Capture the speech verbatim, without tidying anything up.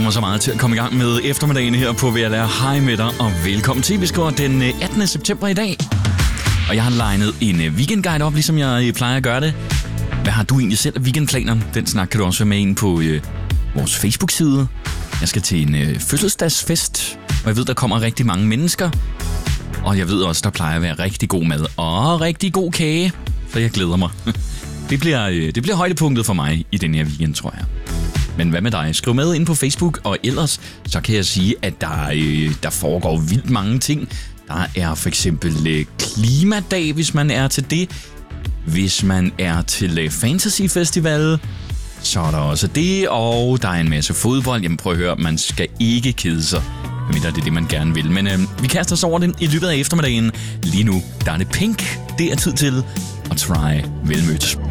mig så meget til at komme i gang med eftermiddagen her på V L R. Hej med dig og velkommen til. Vi skriver den attende september i dag. Og jeg har legnet en weekendguide op, ligesom jeg plejer at gøre det. Hvad har du egentlig selv af weekendplaner? Den snak kan du også være med ind på øh, vores Facebook-side. Jeg skal til en øh, fødselsdagsfest, og jeg ved, der kommer rigtig mange mennesker. Og jeg ved også, der plejer at være rigtig god mad og rigtig god kage, så jeg glæder mig. Det bliver, øh, det bliver højdepunktet for mig i den her weekend, tror jeg. Men hvad med dig? Skriv med ind på Facebook, og ellers så kan jeg sige, at der, øh, der foregår vildt mange ting. Der er for eksempel øh, klimadag, hvis man er til det. Hvis man er til øh, Fantasy Festival, så er der også det. Og der er en masse fodbold. Jamen prøv at høre, man skal ikke kede sig, medmindre det er det, man gerne vil. Men øh, vi kaster os over den i løbet af eftermiddagen. Lige nu, der er det Pink. Det er tid til at try velmødt.